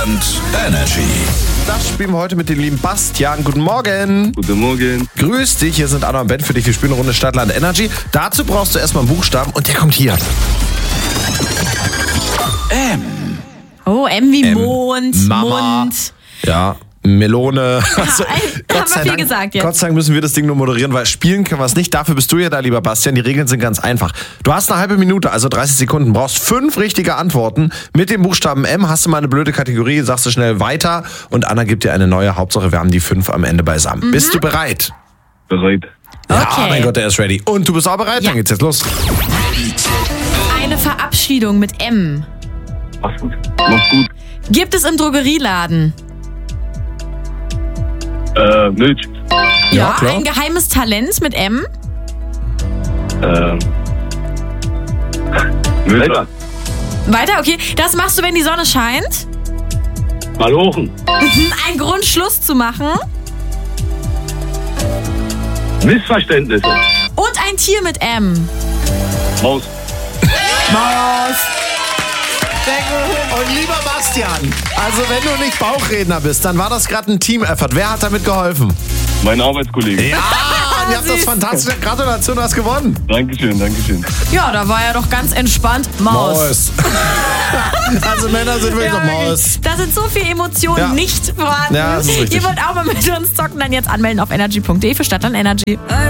Stadtland Energy. Das spielen wir heute mit dem lieben Bastian. Guten Morgen. Guten Morgen. Grüß dich, hier sind Anna und Ben für dich. Wir spielen eine Runde Stadtland Energy. Dazu brauchst du erstmal einen Buchstaben und der kommt hier. M. Oh, M wie M. Mond, Mama. Mund. Ja, Melone. Also, haben wir viel gesagt jetzt. Gott sei Dank müssen wir das Ding nur moderieren, weil spielen können wir es nicht. Dafür bist du ja da, lieber Bastian. Die Regeln sind ganz einfach. Du hast eine halbe Minute, also 30 Sekunden, brauchst 5 richtige Antworten. Mit dem Buchstaben M hast du mal eine blöde Kategorie, sagst du schnell weiter und Anna gibt dir eine neue. Hauptsache, wir haben die 5 am Ende beisammen. Bist du bereit? Bereit. Ja, Okay. mein Gott, der ist ready. Und du bist auch bereit? Ja. Dann geht's jetzt los. Eine Verabschiedung mit M. Mach's gut. Mach's gut. Gibt es im Drogerieladen? Milch. Ja, klar. Ein geheimes Talent mit M. Weiter. Weiter, okay. Das machst du, wenn die Sonne scheint. Malochen. Ein Grund, Schluss zu machen. Missverständnisse. Und ein Tier mit M. Maus. Maus. Und lieber Bastian, also wenn du nicht Bauchredner bist, dann war das gerade ein Team-Effort. Wer hat damit geholfen? Mein Arbeitskollege. Ja, und ihr habt das Süß. fantastische. Gratulation, du hast gewonnen. Dankeschön, Dankeschön. Ja, da war er doch ganz entspannt. Maus. Also Männer sind wirklich so Maus. Da sind so viele Emotionen Ja. nicht vorhanden. Ja, das ist richtig. Ihr wollt auch mal mit uns zocken, dann jetzt anmelden auf energy.de für Stadtland Energy.